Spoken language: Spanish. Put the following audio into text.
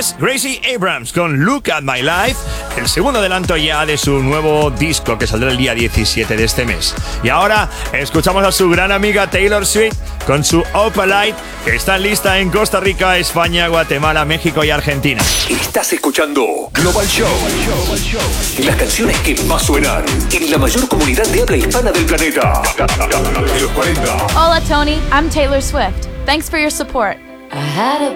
es Gracie Abrams con Look at My Life, el segundo adelanto ya de su nuevo disco que saldrá el día 17 de este mes. Y ahora escuchamos a su gran amiga Taylor Swift con su Opalite, que está lista en Costa Rica, España, Guatemala, México y Argentina. Estás escuchando Global Show. Las canciones que más suenan en la mayor comunidad de habla hispana del planeta. De los 40. Hola, Tony. I'm Taylor Swift. Thanks for your support. I had a